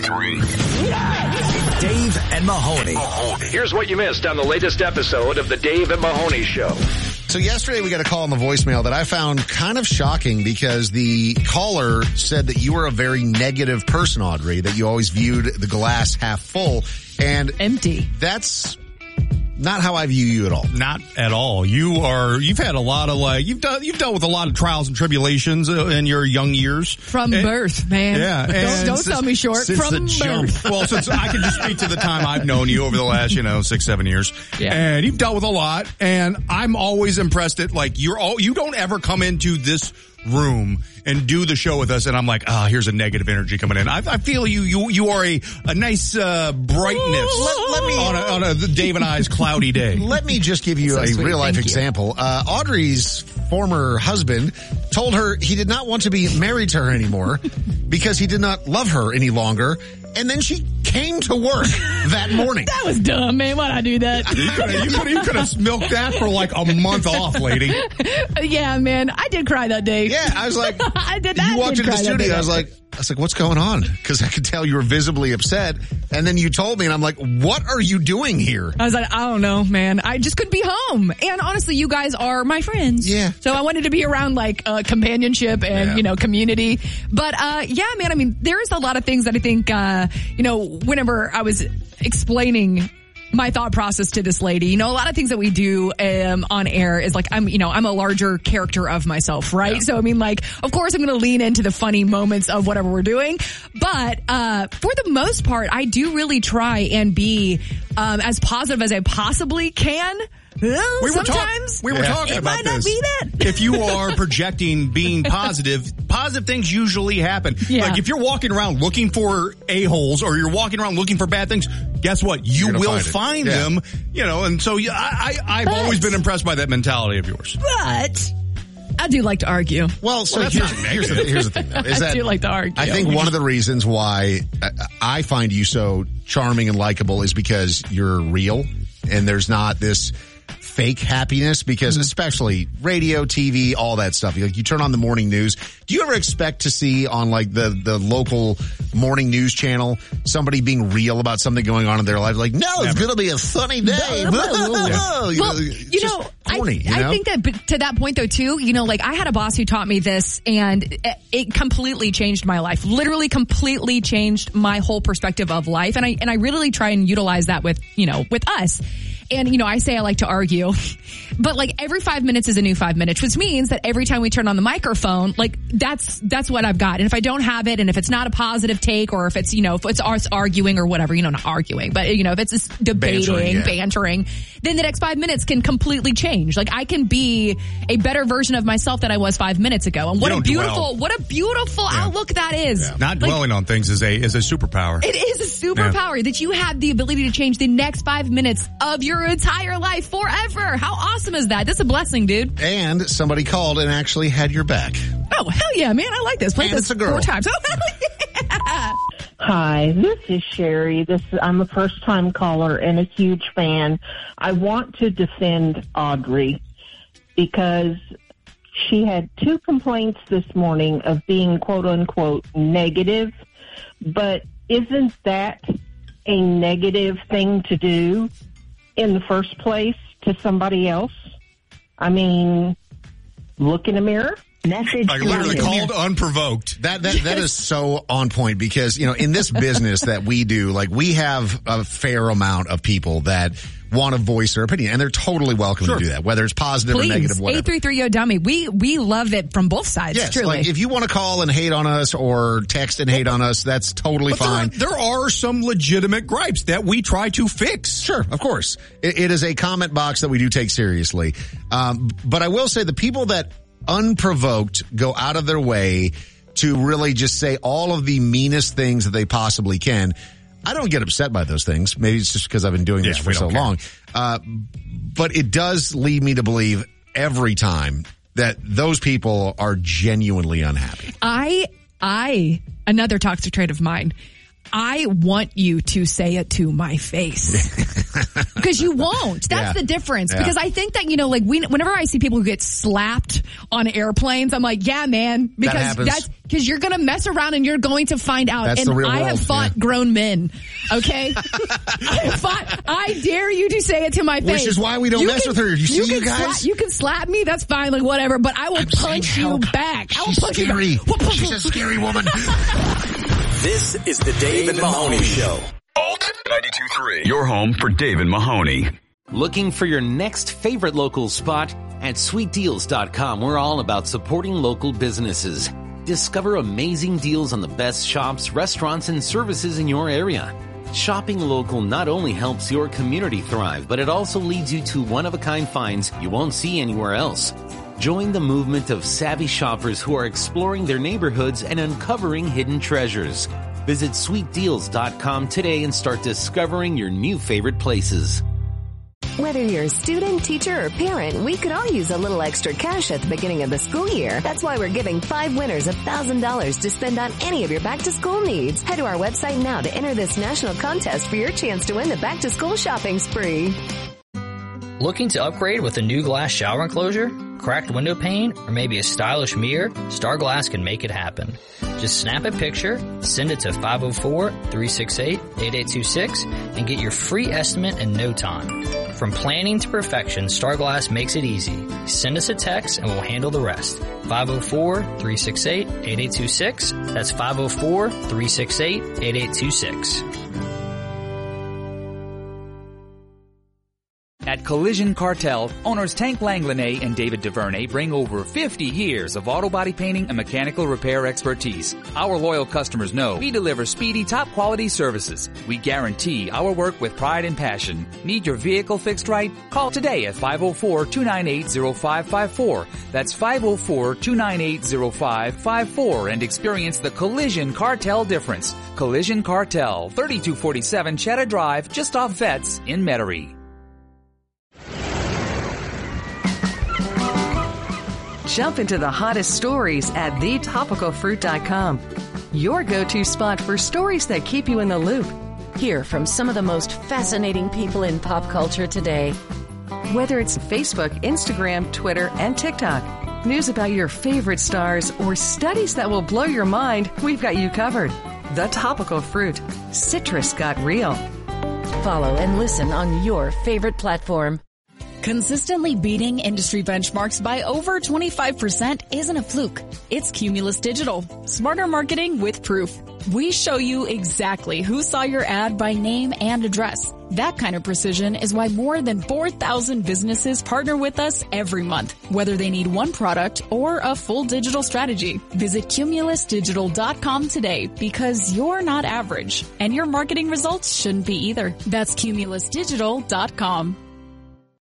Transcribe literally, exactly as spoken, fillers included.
three. Dave and Mahoney. Here's what you missed on the latest episode of the Dave and Mahoney Show. So yesterday we got a call on the voicemail that I found kind of shocking because the caller said that you were a very negative person, Audrey, that you always viewed the glass half full and empty. That's not how I view you at all. Not at all. You are, you've had a lot of like, you've done, you've dealt with a lot of trials and tribulations in your young years. From and, birth, man. Yeah. Don't, don't since, sell me short. From birth. Well, since I can just speak to the time I've known you over the last, you know, six, seven years. Yeah. And you've dealt with a lot. And I'm always impressed at like, you're all, you don't ever come into this room and do the show with us and I'm like, ah, oh, here's a negative energy coming in. I, I feel you, you, you are a, a nice, uh, brightness let, let me, on a, on a Dave and I's cloudy day. Let me just give you so a sweet. real life Thank example. Uh, Audrey's former husband told her he did not want to be married to her anymore because he did not love her any longer. And then she came to work that morning. That was dumb, man. Why'd I do that? You could have, you could, you could have milked that for like a month off, lady. Yeah, man. I did cry that day. Yeah, I was like, I did. You I walked did into the cry that studio. day. I was like, I was like, what's going on? Because I could tell you were visibly upset. And then you told me, and I'm like, what are you doing here? I was like, I don't know, man. I just couldn't be home. And honestly, you guys are my friends. Yeah. So I wanted to be around like uh, companionship and, Yeah. you know, community. But, uh, yeah, man, I mean, there's a lot of things that I think, uh, you know, whenever I was explaining my thought process to this lady, you know, a lot of things that we do um, on air is like, I'm, you know, I'm a larger character of myself, right? Yeah. So, I mean, like, of course, I'm going to lean into the funny moments of whatever we're doing. But uh, for the most part, I do really try and be um, as positive as I possibly can. Well, we were sometimes talk, we were yeah. talking it about might not this. be that. If you are projecting being positive, positive things usually happen. Yeah. Like if you're walking around looking for a-holes or you're walking around looking for bad things, guess what? You will find, find yeah. them. You know, and so yeah, I, I, I've But- always been impressed by that mentality of yours. But I do like to argue. Well, so Well, that's here's, not here's, the, here's the thing, though. Is I that do like to argue. I think one of the reasons why I find you so charming and likable is because you're real and there's not this fake happiness, because especially radio, T V, all that stuff. Like you turn on the morning news. Do you ever expect to see on like the, the local morning news channel somebody being real about something going on in their life? Like, no, it's going to be a sunny day. Yeah. You Well, know, you just know, corny, I, you know? I think that but to that point though too, you know, like I had a boss who taught me this and it, it completely changed my life. Literally completely changed my whole perspective of life. And I, and I really try and utilize that with, you know, with us. And, you know, I say I like to argue, but like every five minutes is a new five minutes, which means that every time we turn on the microphone, like that's, that's what I've got. And if I don't have it and if it's not a positive take or if it's, you know, if it's us arguing or whatever, you know, not arguing, but you know, if it's just debating, Bantering, yeah. bantering, then the next five minutes can completely change. Like I can be a better version of myself than I was five minutes ago. And what You a don't beautiful, dwell. what a beautiful Yeah. outlook that is. Yeah. Not Like, dwelling on things is a is a superpower. it is a superpower that you have the ability to change the next five minutes of your entire life forever. How awesome is that? That's a blessing, dude. And somebody called and actually had your back. Oh, hell yeah, man. I like this. Played And this it's a girl. four times. Oh, hell yeah. Hi, this is Sherry. This I'm a first-time caller and a huge fan. I want to defend Audrey because she had two complaints this morning of being quote-unquote negative, but isn't that a negative thing to do in the first place to somebody else? I mean, look in a mirror. Message Like literally deleted. called unprovoked. That that that is so on point because, you know, in this business that we do, like we have a fair amount of people that want to voice their opinion, and they're totally welcome Sure. to do that, whether it's positive or negative, Please, whatever. eight three three Yo Dummy. We, we love it from both sides, Yes, truly. like if you want to call and hate on us or text and hate on us, that's totally But there, fine. there are some legitimate gripes that we try to fix. Sure, of course. It, it is a comment box that we do take seriously. Um, but I will say the people that unprovoked go out of their way to really just say all of the meanest things that they possibly can. I don't get upset by those things. Maybe it's just because I've been doing this Yeah, for we so don't care. long. Uh, but it does lead me to believe every time that those people are genuinely unhappy. I, I, another toxic trait of mine, I want you to say it to my face. Because you won't. That's Yeah. the difference. Yeah. Because I think that, you know, like we, whenever I see people who get slapped on airplanes, I'm like, yeah, man. Because happens. that's, because you're going to mess around and you're going to find out. That's and the real I world. have fought Yeah. grown men. Okay? I have fought, I dare you to say it to my face. Which is why we don't You mess can- with her. You see can you guys? Slap, you can slap me. That's fine. Like, whatever. But I will I'm punch saying you help. back. I will She's punch scary. you back. She's a scary woman. This is the Dave and Mahoney Show. Alt ninety-two point three. Your home for Dave and Mahoney. Looking for your next favorite local spot? At sweet deals dot com, we're all about supporting local businesses. Discover amazing deals on the best shops, restaurants, and services in your area. Shopping local not only helps your community thrive, but it also leads you to one-of-a-kind finds you won't see anywhere else. Join the movement of savvy shoppers who are exploring their neighborhoods and uncovering hidden treasures. Visit sweet deals dot com today and start discovering your new favorite places. Whether you're a student, teacher, or parent, we could all use a little extra cash at the beginning of the school year. That's why we're giving five winners one thousand dollars to spend on any of your back-to-school needs. Head to our website now to enter this national contest for your chance to win the back-to-school shopping spree. Looking to upgrade with a new glass shower enclosure, cracked window pane, or maybe a stylish mirror? Star Glass can make it happen. Just snap a picture, send it to five oh four, three six eight, eight eight two six, and get your free estimate in no time. From planning to perfection, Star Glass makes it easy. Send us a text and we'll handle the rest. five oh four, three six eight, eight eight two six. That's five oh four, three six eight, eight eight two six. At Collision Cartel, owners Tank Langlanay and David DuVernay bring over fifty years of auto body painting and mechanical repair expertise. Our loyal customers know we deliver speedy, top-quality services. We guarantee our work with pride and passion. Need your vehicle fixed right? Call today at five oh four, two nine eight, oh five five four. That's five oh four, two nine eight, oh five five four and experience the Collision Cartel difference. Collision Cartel, thirty-two forty-seven Cheddar Drive, just off Vets in Metairie. Jump into the hottest stories at the topical fruit dot com. Your go-to spot for stories that keep you in the loop. Hear from some of the most fascinating people in pop culture today. Whether it's Facebook, Instagram, Twitter, and TikTok, news about your favorite stars, or studies that will blow your mind, we've got you covered. The Topical Fruit. Citrus got real. Follow and listen on your favorite platform. Consistently beating industry benchmarks by over twenty-five percent isn't a fluke. It's Cumulus Digital. Smarter marketing with proof. We show you exactly who saw your ad by name and address. That kind of precision is why more than four thousand businesses partner with us every month, whether they need one product or a full digital strategy. Visit cumulus digital dot com today because you're not average, and your marketing results shouldn't be either. That's cumulus digital dot com.